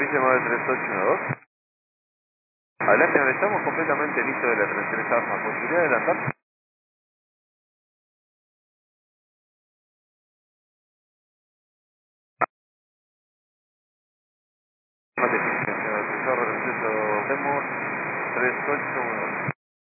llamado 3812. Adelante, señor, estamos completamente listos de la 33 AFA. ¿Posibilidad de adelantar? Notificación, señor. Profesor, Religioso, vemos 3812.